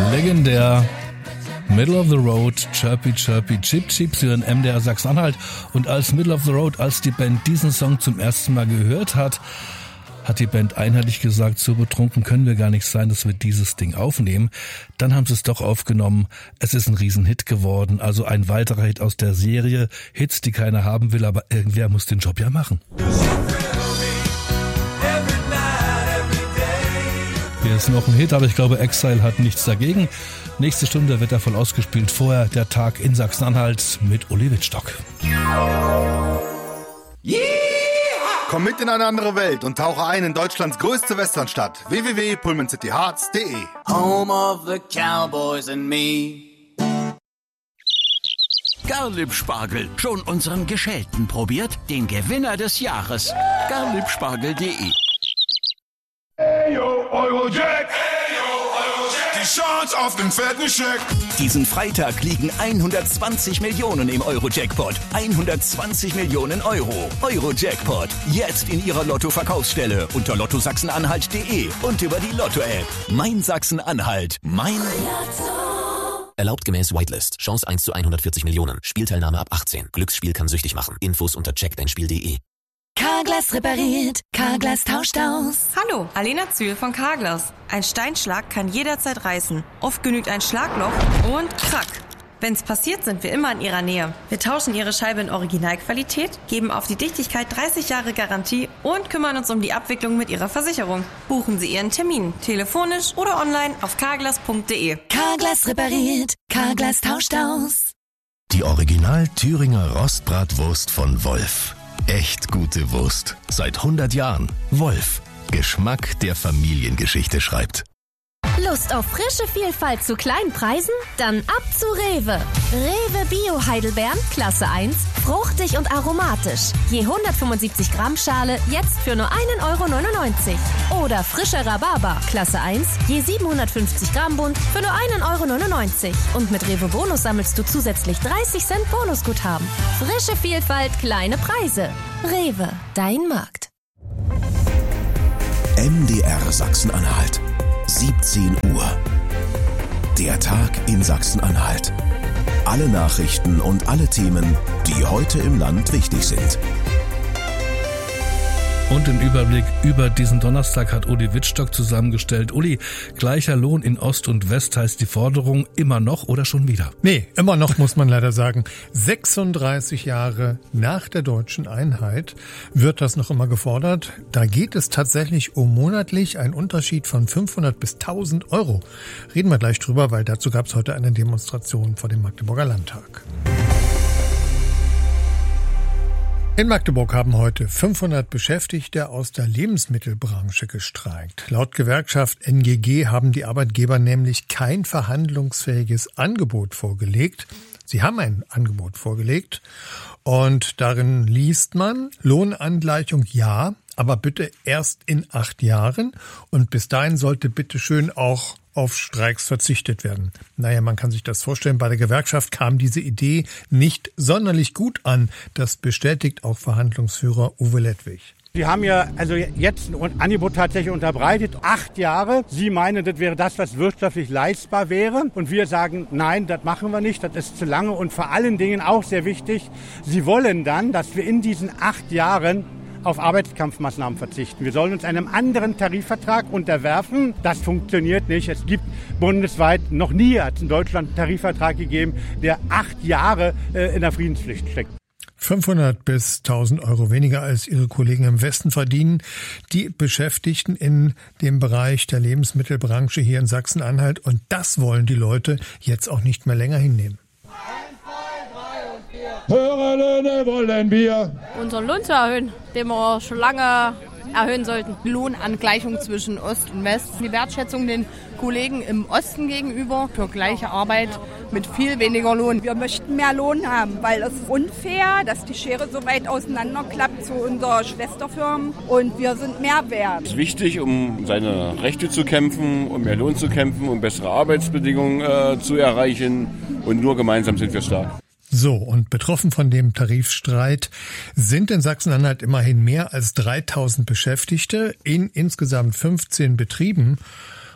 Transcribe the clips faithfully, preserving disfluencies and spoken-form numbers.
Legendär. Middle of the Road, Chirpy Chirpy Chip Chip, Sie hören M D R Sachsen-Anhalt. Und als Middle of the Road, als die Band diesen Song zum ersten Mal gehört hat, hat die Band einheitlich gesagt, so betrunken können wir gar nicht sein, dass wir dieses Ding aufnehmen. Dann haben sie es doch aufgenommen. Es ist ein Riesenhit geworden, also ein weiterer Hit aus der Serie. Hits, die keiner haben will, aber irgendwer muss den Job ja machen. Hier ist noch ein Hit, aber ich glaube, Exile hat nichts dagegen. Nächste Stunde wird davon ausgespielt. Vorher der Tag in Sachsen-Anhalt mit Uli Wittstock. Yeah! Komm mit in eine andere Welt und tauche ein in Deutschlands größte Westernstadt. w w w punkt pullman city hearts punkt d e Home of the Cowboys and me. Garlieb-Spargel, schon unseren Geschälten probiert? Den Gewinner des Jahres. garliebspargel punkt de. Hey yo, Eurojack! Hey yo, Eurojack! Die Chance auf den fetten Scheck! Diesen Freitag liegen hundertzwanzig Millionen im Euro-Jackpot. hundertzwanzig Millionen Euro. Euro-Jackpot. Jetzt in Ihrer Lotto-Verkaufsstelle unter lotto sachsen-anhalt punkt de und über die Lotto-App. Mein Sachsen-Anhalt. Mein Lotto. Erlaubt gemäß Whitelist. Chance eins zu hundertvierzig Millionen. Spielteilnahme ab achtzehn. Glücksspiel kann süchtig machen. Infos unter check dein spiel punkt de. Carglass repariert, Carglass tauscht aus. Hallo, Alena Zühl von Carglass. Ein Steinschlag kann jederzeit reißen. Oft genügt ein Schlagloch und krack. Wenn's passiert, sind wir immer in Ihrer Nähe. Wir tauschen Ihre Scheibe in Originalqualität, geben auf die Dichtigkeit dreißig Jahre Garantie und kümmern uns um die Abwicklung mit Ihrer Versicherung. Buchen Sie Ihren Termin, telefonisch oder online auf carglass punkt de. Carglass repariert, Carglass tauscht aus. Die Original Thüringer Rostbratwurst von Wolf. Echt gute Wurst. Seit hundert Jahren. Wolf. Geschmack, der Familiengeschichte schreibt. Lust auf frische Vielfalt zu kleinen Preisen? Dann ab zu Rewe. Rewe Bio Heidelbeeren, Klasse eins, fruchtig und aromatisch. Je hundertfünfundsiebzig Gramm Schale, jetzt für nur einen Euro neunundneunzig. Oder frischer Rhabarber, Klasse eins, je siebenhundertfünfzig Gramm Bund, für nur einen Euro neunundneunzig. Und mit Rewe Bonus sammelst du zusätzlich dreißig Cent Bonusguthaben. Frische Vielfalt, kleine Preise. Rewe, dein Markt. M D R Sachsen-Anhalt. siebzehn Uhr. Der Tag in Sachsen-Anhalt. Alle Nachrichten und alle Themen, die heute im Land wichtig sind. Und den Überblick über diesen Donnerstag hat Uli Wittstock zusammengestellt. Uli, gleicher Lohn in Ost und West heißt die Forderung immer noch oder schon wieder? Nee, immer noch muss man leider sagen. sechsunddreißig Jahre nach der deutschen Einheit wird das noch immer gefordert. Da geht es tatsächlich um monatlich einen Unterschied von fünfhundert bis tausend Euro. Reden wir gleich drüber, weil dazu gab es heute eine Demonstration vor dem Magdeburger Landtag. In Magdeburg haben heute fünfhundert Beschäftigte aus der Lebensmittelbranche gestreikt. Laut Gewerkschaft N G G haben die Arbeitgeber nämlich kein verhandlungsfähiges Angebot vorgelegt. Sie haben ein Angebot vorgelegt und darin liest man, Lohnangleichung ja, aber bitte erst in acht Jahren und bis dahin sollte bitte schön auch auf Streiks verzichtet werden. Naja, man kann sich das vorstellen, bei der Gewerkschaft kam diese Idee nicht sonderlich gut an. Das bestätigt auch Verhandlungsführer Uwe Lettwig. Wir haben ja also jetzt ein Angebot tatsächlich unterbreitet. Acht Jahre. Sie meinen, das wäre das, was wirtschaftlich leistbar wäre. Und wir sagen, nein, das machen wir nicht. Das ist zu lange. Und vor allen Dingen auch sehr wichtig, Sie wollen dann, dass wir in diesen acht Jahren auf Arbeitskampfmaßnahmen verzichten. Wir sollen uns einem anderen Tarifvertrag unterwerfen. Das funktioniert nicht. Es gibt bundesweit noch nie, hat es in Deutschland einen Tarifvertrag gegeben, der acht Jahre äh, in der Friedenspflicht steckt. fünfhundert bis tausend Euro weniger als ihre Kollegen im Westen verdienen die Beschäftigten in dem Bereich der Lebensmittelbranche hier in Sachsen-Anhalt. Und das wollen die Leute jetzt auch nicht mehr länger hinnehmen. Höhere Löhne wollen wir. Unseren Lohn zu erhöhen, den wir schon lange erhöhen sollten. Lohnangleichung zwischen Ost und West. Die Wertschätzung den Kollegen im Osten gegenüber für gleiche Arbeit mit viel weniger Lohn. Wir möchten mehr Lohn haben, weil es ist unfair, dass die Schere so weit auseinanderklappt zu unseren Schwesterfirmen und wir sind mehr wert. Es ist wichtig, um seine Rechte zu kämpfen, um mehr Lohn zu kämpfen, um bessere Arbeitsbedingungen äh, zu erreichen und nur gemeinsam sind wir stark. So, und betroffen von dem Tarifstreit sind in Sachsen-Anhalt immerhin mehr als dreitausend Beschäftigte in insgesamt fünfzehn Betrieben.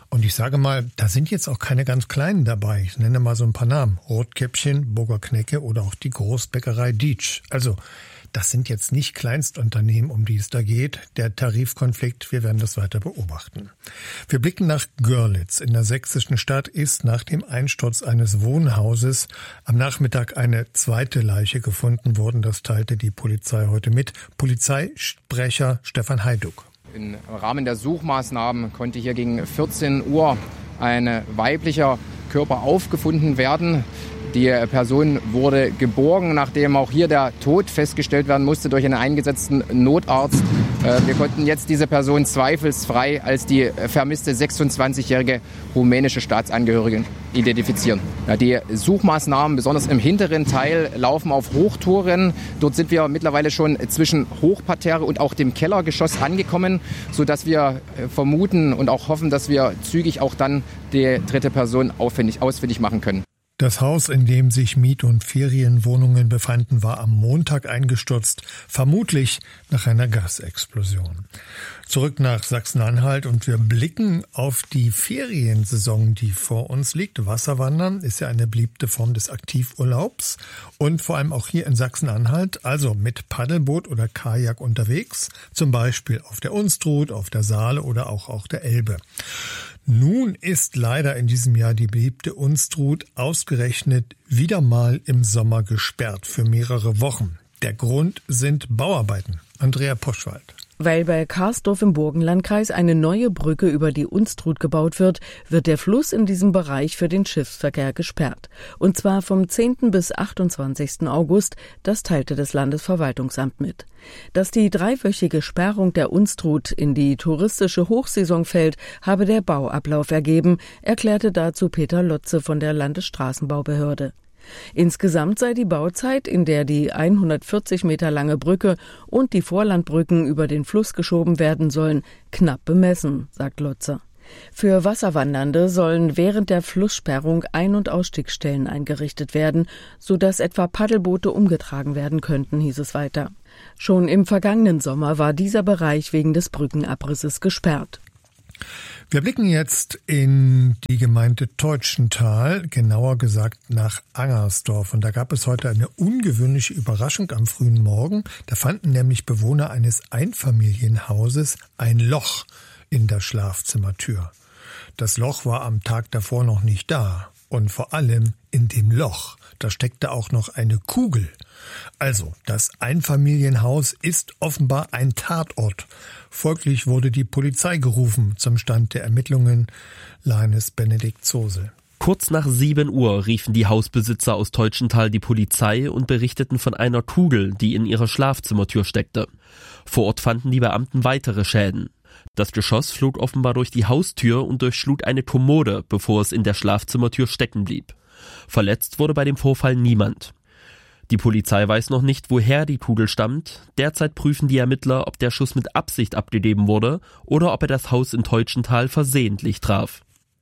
Und ich sage mal, da sind jetzt auch keine ganz Kleinen dabei. Ich nenne mal so ein paar Namen. Rotkäppchen, Burger Knecke oder auch die Großbäckerei Dietsch. Also, das sind jetzt nicht Kleinstunternehmen, um die es da geht. Der Tarifkonflikt, wir werden das weiter beobachten. Wir blicken nach Görlitz. In der sächsischen Stadt ist nach dem Einsturz eines Wohnhauses am Nachmittag eine zweite Leiche gefunden worden. Das teilte die Polizei heute mit. Polizeisprecher Stefan Heiduck. Im Rahmen der Suchmaßnahmen konnte hier gegen vierzehn Uhr ein weiblicher Körper aufgefunden werden. Die Person wurde geborgen, nachdem auch hier der Tod festgestellt werden musste durch einen eingesetzten Notarzt. Wir konnten jetzt diese Person zweifelsfrei als die vermisste sechsundzwanzigjährige rumänische Staatsangehörige identifizieren. Die Suchmaßnahmen, besonders im hinteren Teil, laufen auf Hochtouren. Dort sind wir mittlerweile schon zwischen Hochparterre und auch dem Kellergeschoss angekommen, sodass wir vermuten und auch hoffen, dass wir zügig auch dann die dritte Person ausfindig, ausfindig machen können. Das Haus, in dem sich Miet- und Ferienwohnungen befanden, war am Montag eingestürzt, vermutlich nach einer Gasexplosion. Zurück nach Sachsen-Anhalt und wir blicken auf die Feriensaison, die vor uns liegt. Wasserwandern ist ja eine beliebte Form des Aktivurlaubs und vor allem auch hier in Sachsen-Anhalt, also mit Paddelboot oder Kajak unterwegs, zum Beispiel auf der Unstrut, auf der Saale oder auch auf der Elbe. Nun ist leider in diesem Jahr die beliebte Unstrut ausgerechnet wieder mal im Sommer gesperrt für mehrere Wochen. Der Grund sind Bauarbeiten. Andrea Poschwald. Weil bei Karsdorf im Burgenlandkreis eine neue Brücke über die Unstrut gebaut wird, wird der Fluss in diesem Bereich für den Schiffsverkehr gesperrt. Und zwar vom zehnten bis achtundzwanzigsten August, das teilte das Landesverwaltungsamt mit. Dass die dreiwöchige Sperrung der Unstrut in die touristische Hochsaison fällt, habe der Bauablauf ergeben, erklärte dazu Peter Lotze von der Landesstraßenbaubehörde. Insgesamt sei die Bauzeit, in der die hundertvierzig Meter lange Brücke und die Vorlandbrücken über den Fluss geschoben werden sollen, knapp bemessen, sagt Lotze. Für Wasserwandernde sollen während der Flusssperrung Ein- und Ausstiegsstellen eingerichtet werden, sodass etwa Paddelboote umgetragen werden könnten, hieß es weiter. Schon im vergangenen Sommer war dieser Bereich wegen des Brückenabrisses gesperrt. Wir blicken jetzt in die Gemeinde Teutschenthal, genauer gesagt nach Angersdorf. Und da gab es heute eine ungewöhnliche Überraschung am frühen Morgen. Da fanden nämlich Bewohner eines Einfamilienhauses ein Loch in der Schlafzimmertür. Das Loch war am Tag davor noch nicht da. Und vor allem in dem Loch, da steckte auch noch eine Kugel. Also, das Einfamilienhaus ist offenbar ein Tatort. Folglich wurde die Polizei gerufen zum Stand der Ermittlungen. Leines Benedikt Zosel. Kurz nach sieben Uhr riefen die Hausbesitzer aus Teutschenthal die Polizei und berichteten von einer Kugel, die in ihrer Schlafzimmertür steckte. Vor Ort fanden die Beamten weitere Schäden. Das Geschoss flog offenbar durch die Haustür und durchschlug eine Kommode, bevor es in der Schlafzimmertür stecken blieb. Verletzt wurde bei dem Vorfall niemand. Die Polizei weiß noch nicht, woher die Kugel stammt. Derzeit prüfen die Ermittler, ob der Schuss mit Absicht abgegeben wurde oder ob er das Haus in Teutschenthal versehentlich traf.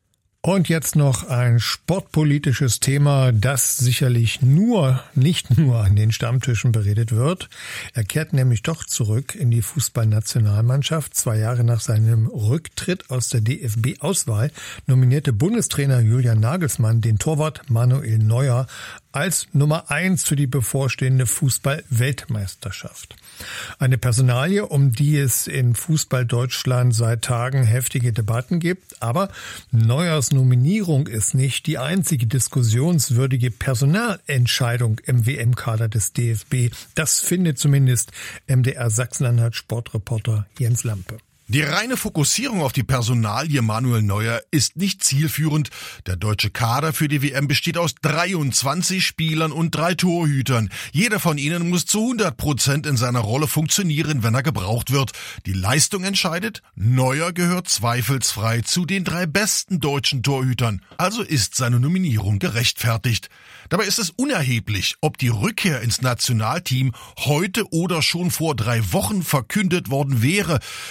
Und jetzt noch ein sportpolitisches Thema, das sicherlich nur, nicht nur an den Stammtischen beredet wird. Er kehrt nämlich doch zurück in die Fußballnationalmannschaft. Zwei Jahre nach seinem Rücktritt aus der D F B-Auswahl nominierte Bundestrainer Julian Nagelsmann den Torwart Manuel Neuer als Nummer eins für die bevorstehende Fußball-Weltmeisterschaft. Eine Personalie, um die es in Fußball-Deutschland seit Tagen heftige Debatten gibt. Aber Neuers Nominierung ist nicht die einzige diskussionswürdige Personalentscheidung im W M-Kader des D F B. Das findet zumindest M D R Sachsen-Anhalt-Sportreporter Jens Lampe. Die reine Fokussierung auf die Personalie Manuel Neuer ist nicht zielführend. Der deutsche Kader für die W M besteht aus dreiundzwanzig Spielern und drei Torhütern. Jeder von ihnen muss zu hundert Prozent in seiner Rolle funktionieren, wenn er gebraucht wird. Die Leistung entscheidet. Neuer gehört zweifelsfrei zu den drei besten deutschen Torhütern. Also ist seine Nominierung gerechtfertigt. Dabei ist es unerheblich, ob die Rückkehr ins Nationalteam heute oder schon vor drei Wochen verkündet worden wäre. Man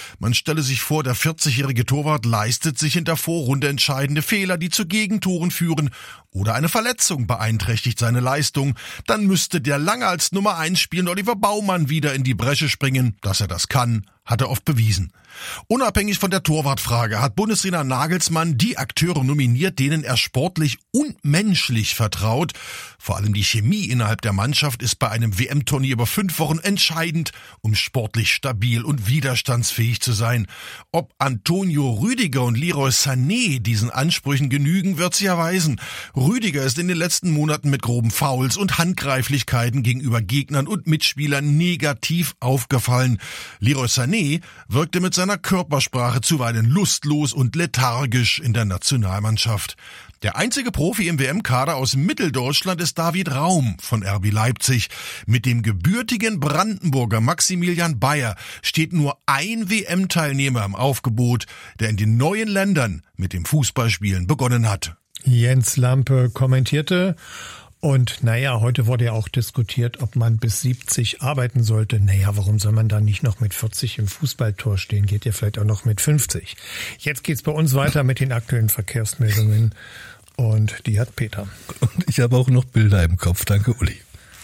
stelle sich vor, der vierzigjährige Torwart leistet sich in der Vorrunde entscheidende Fehler, die zu Gegentoren führen, oder eine Verletzung beeinträchtigt seine Leistung, dann müsste der lange als Nummer eins spielende Oliver Baumann wieder in die Bresche springen. Dass er das kann, hat er oft bewiesen. Unabhängig von der Torwartfrage hat Bundestrainer Nagelsmann die Akteure nominiert, denen er sportlich und menschlich vertraut. Vor allem die Chemie innerhalb der Mannschaft ist bei einem W M-Turnier über fünf Wochen entscheidend, um sportlich stabil und widerstandsfähig zu sein. Ob Antonio Rüdiger und Leroy Sané diesen Ansprüchen genügen, wird sich erweisen. Rüdiger ist in den letzten Monaten mit groben Fouls und Handgreiflichkeiten gegenüber Gegnern und Mitspielern negativ aufgefallen. Leroy Sané wirkte mit seiner Körpersprache zuweilen lustlos und lethargisch in der Nationalmannschaft. Der einzige Profi im W M-Kader aus Mitteldeutschland ist David Raum von R B Leipzig. Mit dem gebürtigen Brandenburger Maximilian Bayer steht nur ein W M-Teilnehmer im Aufgebot, der in den neuen Ländern mit dem Fußballspielen begonnen hat. Jens Lampe kommentierte. Und naja, heute wurde ja auch diskutiert, ob man bis siebzig arbeiten sollte. Naja, warum soll man da nicht noch mit vierzig im Fußballtor stehen? Geht ja vielleicht auch noch mit fünfzig. Jetzt geht's bei uns weiter mit den aktuellen Verkehrsmeldungen. Und die hat Peter. Und ich habe auch noch Bilder im Kopf. Danke, Uli.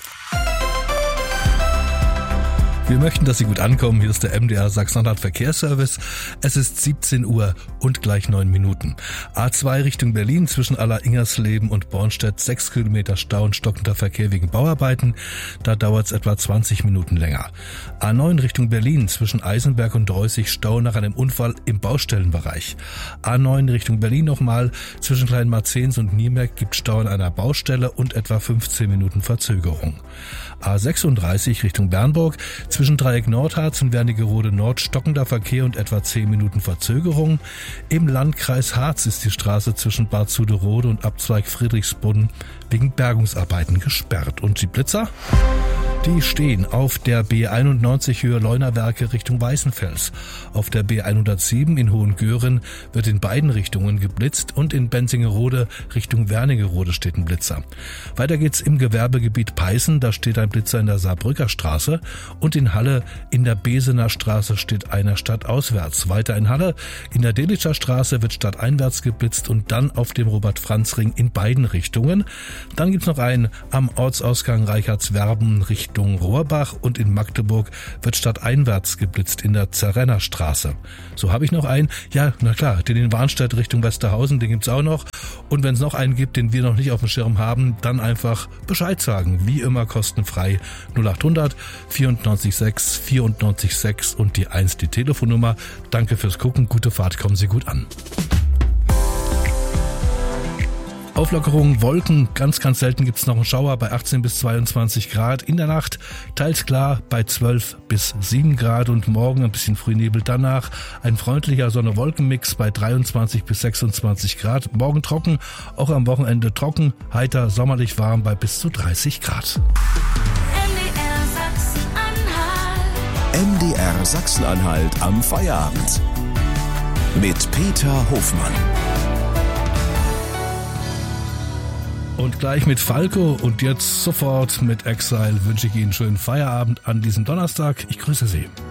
Wir möchten, dass Sie gut ankommen. Hier ist der M D R Sachsen-Anhalt Verkehrsservice. Es ist siebzehn Uhr und gleich neun Minuten. A zwei Richtung Berlin zwischen Aller-Ingersleben und Bornstedt. Sechs Kilometer Stau und stockender Verkehr wegen Bauarbeiten. Da dauert es etwa zwanzig Minuten länger. A neun Richtung Berlin zwischen Eisenberg und Dreußig. Stau nach einem Unfall im Baustellenbereich. A neun Richtung Berlin nochmal. Zwischen Kleinmarzens und Niemerk gibt Stau an einer Baustelle und etwa fünfzehn Minuten Verzögerung. A sechsunddreißig Richtung Bernburg, zwischen Dreieck Nordharz und Wernigerode Nord stockender Verkehr und etwa zehn Minuten Verzögerung. Im Landkreis Harz ist die Straße zwischen Bad Zuderode und Abzweig Friedrichsbrunn wegen Bergungsarbeiten gesperrt. Und die Blitzer? Die stehen auf der B einundneunzig Höhe Leunawerke Richtung Weißenfels. Auf der B hundertsieben in Hohengören wird in beiden Richtungen geblitzt und in Benzingerode Richtung Wernigerode steht ein Blitzer. Weiter geht's im Gewerbegebiet Peißen, da steht ein Blitzer in der Saarbrücker Straße und in Halle in der Besener Straße steht einer stadtauswärts. Weiter in Halle in der Delitscher Straße wird stadteinwärts geblitzt und dann auf dem Robert-Franz-Ring in beiden Richtungen. Dann gibt's noch einen am Ortsausgang Reichardswerben Richtung Richtung Rohrbach und in Magdeburg wird stadteinwärts geblitzt in der Zerrenner Straße. So habe ich noch einen, ja, na klar, den in Warnstedt Richtung Westerhausen, den gibt's auch noch. Und wenn es noch einen gibt, den wir noch nicht auf dem Schirm haben, dann einfach Bescheid sagen. Wie immer kostenfrei null achthundert vierundneunzig sechs vierundneunzig sechs und die eins die Telefonnummer. Danke fürs Gucken, gute Fahrt, kommen Sie gut an. Auflockerung, Wolken, ganz, ganz selten gibt's noch einen Schauer bei achtzehn bis zweiundzwanzig Grad. In der Nacht teils klar bei zwölf bis sieben Grad und morgen ein bisschen Frühnebel. Danach ein freundlicher Sonne-Wolken-Mix bei dreiundzwanzig bis sechsundzwanzig Grad. Morgen trocken, auch am Wochenende trocken, heiter, sommerlich warm bei bis zu dreißig Grad. M D R Sachsen-Anhalt am Feierabend. Mit Peter Hofmann. Und gleich mit Falco und jetzt sofort mit Exile wünsche ich Ihnen einen schönen Feierabend an diesem Donnerstag. Ich grüße Sie.